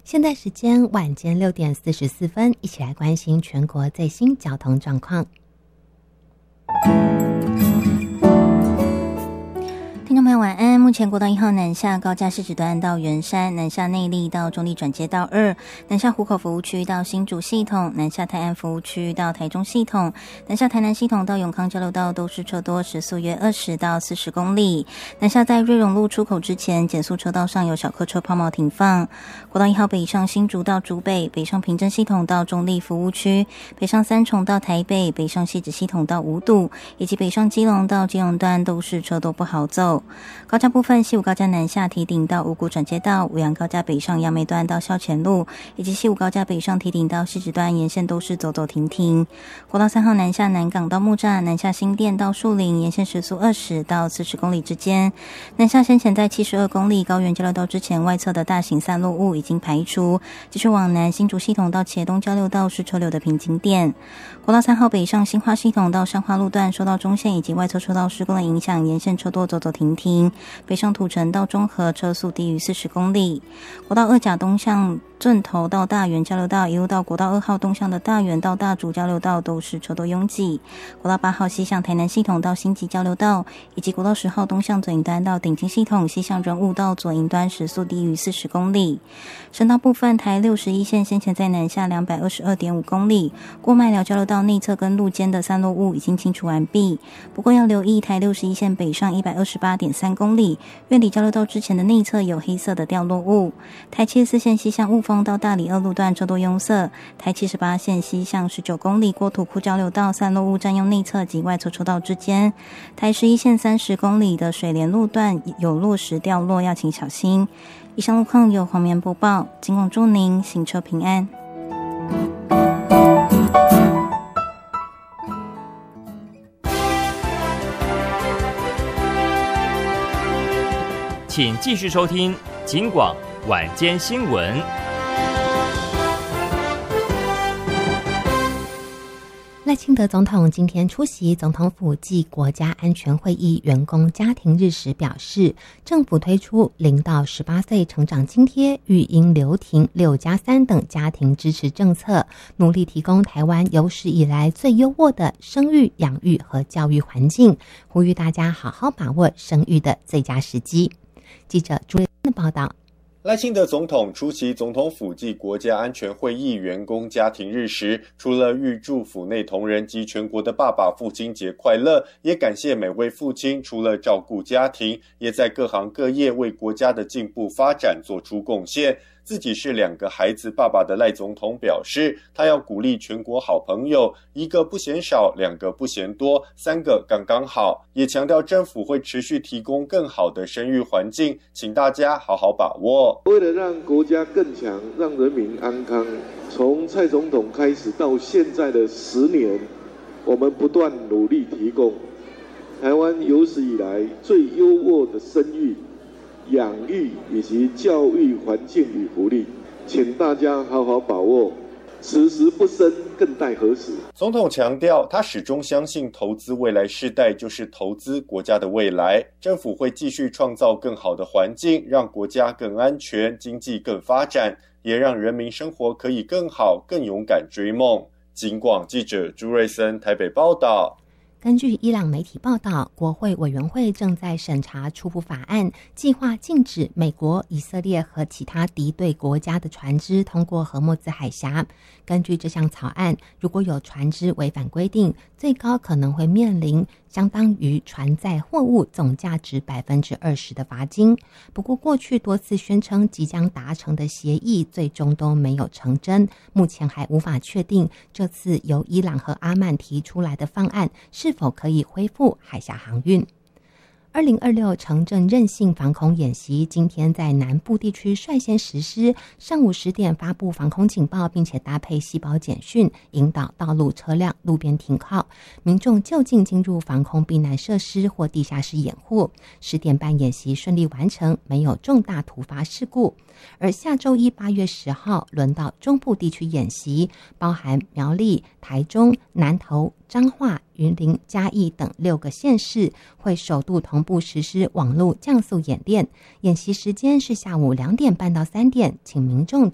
现在时间晚间6点44分，一起来关心全国最新交通状况。 听众朋友晚安，目前国道1号南下高架市指段到圆山，南下内壢到中坜转接道2，南下湖口服务区到新竹系统，南下泰安服务区到台中系统，南下台南系统到永康交流道都是车多，时速约20到40公里。南下在瑞荣路出口之前，减速车道上有小客车抛锚停放。国道1号北上新竹到竹北，北上平镇系统到中坜服务区，北上三重到台北，北上汐止系统到五堵，以及北上基隆到基隆段都是车多不好走。高架部分，西武高架南下堤顶到五股转接道，五杨高架北上杨梅段到校前路，以及西武高架北上堤顶到汐止段沿线都是走走停停。国道3号南下南港到木栅，南下新店到树林，沿线时速20到40公里之间。南下先前在72公里高原交流道之前外侧的大型散落物已经排除，继续往南新竹系统到茄东交流道是车流的瓶颈点。国道3号北上新化系统到上化路段受到中线以及外侧车道施工的影响，沿线车多走走停停。北上土城到中和车速低于40公里。国道2甲东向圳头到大园交流道，一路到国道2号东向的大园到大竹交流道都是车多拥挤。国道8号西向台南系统到新集交流道，以及国道10号东向左营端到顶金系统，西向仁武到左营端时速低于40公里。省道部分，台61线先前在南下222.5公里，过麦寮交流道内侧跟路肩的散落物已经清除完毕。不过要留意台61线北上128.3公里，苑里交流道之前的内侧有黑色的掉落物。台74线西向雾峰到大里2路段车多拥塞，台78线西向19公里过土库交流道散落物占用内侧及外侧车道之间。台11线30公里的水莲路段有落石掉落，要请小心。以上路况由黄棉播报，尽管祝您行车平安。 请继续收听警广晚间新闻。 赖清德总统今天出席总统府暨国家安全会议员工家庭日时表示，政府推出0到18岁成长津贴、育婴留停、6+3等家庭支持政策，努力提供台湾有史以来最优渥的生育、养育和教育环境，呼吁大家好好把握生育的最佳时机。记者朱瑞的报道。 赖清德总统出席总统府暨国家安全会议员工家庭日时，除了预祝府内同仁及全国的爸爸父亲节快乐，也感谢每位父亲除了照顾家庭，也在各行各业为国家的进步发展做出贡献。自己是2个孩子爸爸的赖总统表示，他要鼓励全国好朋友，1个不嫌少，2个不嫌多，3个刚刚好，也强调政府会持续提供更好的生育环境，请大家好好把握。 为了让国家更强，让人民安康，从蔡总统开始到现在的10年，我们不断努力提供台湾有史以来最优渥的生育、养育以及教育环境与福利，请大家好好把握，此时不生更待何时。 总统强调，他始终相信投资未来世代就是投资国家的未来，政府会继续创造更好的环境，让国家更安全，经济更发展，也让人民生活可以更好，更勇敢追梦。警广记者朱瑞森台北报道。 根据伊朗媒体报道，国会委员会正在审查初步法案，计划禁止美国、以色列和其他敌对国家的船只通过荷默兹海峡。根据这项草案，如果有船只违反规定，最高可能会面临相当于船载货物总价值 20% 的罚金。不过过去多次宣称即将达成的协议最终都没有成真，目前还无法确定这次由伊朗和阿曼提出来的方案是否可以恢复海峡航运。2026城镇韧性防空演习今天在南部地区率先实施，上午10点发布防空警报，并且搭配细胞简讯，引导道路车辆路边停靠，民众就近进入防空避难设施或地下室掩护。10点半演习顺利完成，没有重大突发事故。而下周一8月10号轮到中部地区演习，包含苗栗、台中、南投、彰化、云林、嘉义等6个县市会首度同步实施网络降速演练，演习时间是下午2点半到3点，请民众